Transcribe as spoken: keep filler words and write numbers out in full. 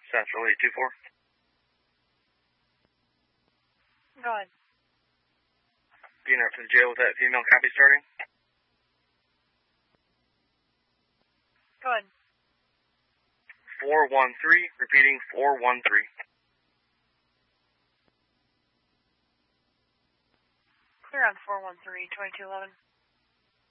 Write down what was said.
Central eight two four. Go ahead. Being up to the jail with that female copy starting. Go ahead. four one three, repeating four one three. Clear on four one three, twenty-two eleven.